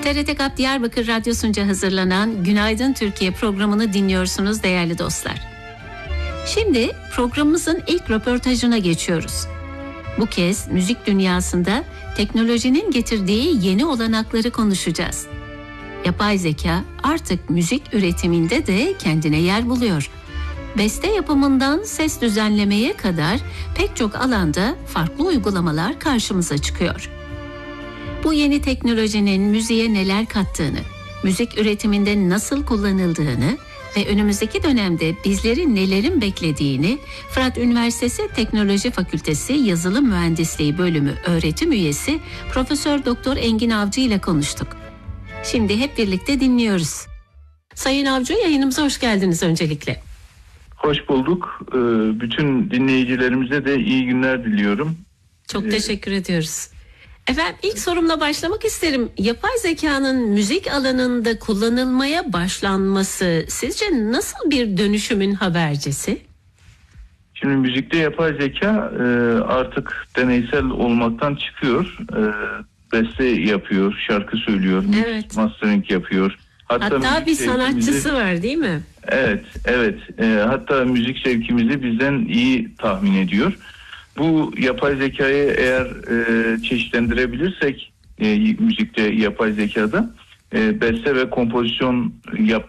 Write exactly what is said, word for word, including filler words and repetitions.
T R T K A P Diyarbakır Radyosu'nca hazırlanan Günaydın Türkiye programını dinliyorsunuz değerli dostlar. Şimdi programımızın ilk röportajına geçiyoruz. Bu kez müzik dünyasında teknolojinin getirdiği yeni olanakları konuşacağız. Yapay zeka artık müzik üretiminde de kendine yer buluyor. Beste yapımından ses düzenlemeye kadar pek çok alanda farklı uygulamalar karşımıza çıkıyor. Bu yeni teknolojinin müziğe neler kattığını, müzik üretiminde nasıl kullanıldığını ve önümüzdeki dönemde bizleri nelerin beklediğini Fırat Üniversitesi Teknoloji Fakültesi Yazılım Mühendisliği Bölümü öğretim üyesi Profesör Doktor Engin Avcı ile konuştuk. Şimdi hep birlikte dinliyoruz. Sayın Avcı, yayınımıza hoş geldiniz öncelikle. Hoş bulduk. Bütün dinleyicilerimize de iyi günler diliyorum. Çok ee... teşekkür ediyoruz. Efendim ilk sorumla başlamak isterim. Yapay zekanın müzik alanında kullanılmaya başlanması sizce nasıl bir dönüşümün habercisi? Şimdi müzikte yapay zeka artık deneysel olmaktan çıkıyor. Beste yapıyor, şarkı söylüyor, evet. mastering yapıyor. Hatta, Hatta bir sanatçısı var değil mi? Evet, evet. Hatta müzik zevkimizi bizden iyi tahmin ediyor. Bu yapay zekayı eğer e, çeşitlendirebilirsek e, müzikte yapay zekada e, beste ve kompozisyon yap